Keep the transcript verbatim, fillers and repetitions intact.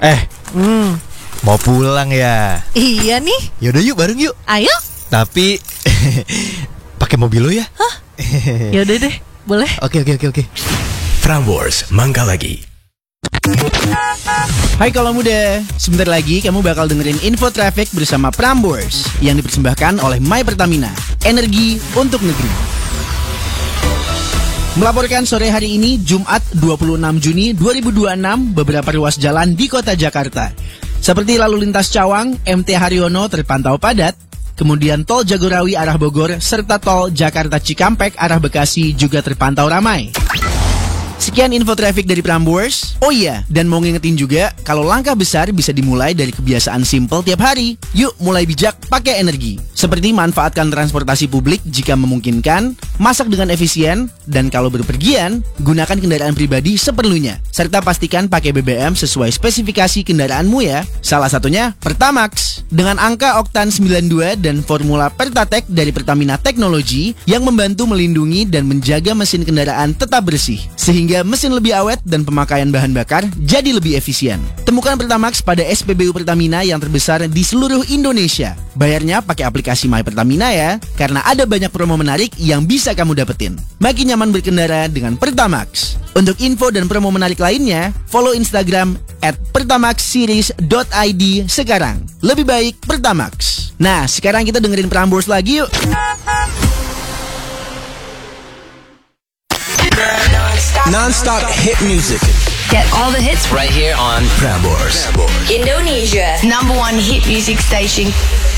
Eh, Hmm. mau pulang ya? Iya nih. Yaudah yuk, bareng yuk. Ayo. Tapi pakai mobil lo ya? Hah? Yaudah deh, boleh. Oke oke oke oke. Prambors mangga lagi. Hai kaula muda, sebentar lagi kamu bakal dengerin info traffic bersama Prambors yang dipersembahkan oleh My Pertamina, energi untuk negeri. Melaporkan sore hari ini, Jumat dua puluh enam Juni dua ribu dua puluh enam, beberapa ruas jalan di kota Jakarta. Seperti lalu lintas Cawang, M T Haryono terpantau padat, kemudian tol Jagorawi arah Bogor, serta tol Jakarta Cikampek arah Bekasi juga terpantau ramai. Sekian info traffic dari Prambors. Oh iya, dan mau ngingetin juga kalau langkah besar bisa dimulai dari kebiasaan simple tiap hari. Yuk mulai bijak pakai energi. Seperti manfaatkan transportasi publik jika memungkinkan, masak dengan efisien, dan kalau berpergian, gunakan kendaraan pribadi seperlunya. Serta pastikan pakai B B M sesuai spesifikasi kendaraanmu ya. Salah satunya Pertamax. Dengan angka oktan sembilan puluh dua dan formula Pertatek dari Pertamina Teknologi yang membantu melindungi dan menjaga mesin kendaraan tetap bersih. Sehingga mesin lebih awet dan pemakaian bahan bakar jadi lebih efisien. Temukan Pertamax pada S P B U Pertamina yang terbesar di seluruh Indonesia. Bayarnya pakai aplikasi My Pertamina ya, karena ada banyak promo menarik yang bisa kamu dapetin. Makin nyaman berkendara dengan Pertamax. Untuk info dan promo menarik lainnya, follow Instagram at pertamaxseries dot i d sekarang. Lebih baik Pertamax. Nah, sekarang kita dengerin Prambors lagi yuk. Non-stop hit music. Get all the hits Right here on Prambors. Indonesia number one hit music station.